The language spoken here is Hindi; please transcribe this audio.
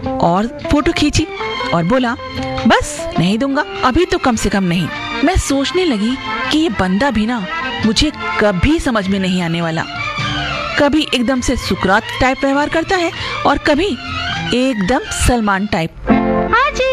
और फोटो खींची और बोला, बस नहीं दूंगा, अभी तो कम से कम नहीं। मैं सोचने लगी कि ये बंदा भी ना मुझे कभी समझ में नहीं आने वाला। कभी एकदम से सुकरात टाइप व्यवहार करता है और कभी एकदम सलमान टाइप।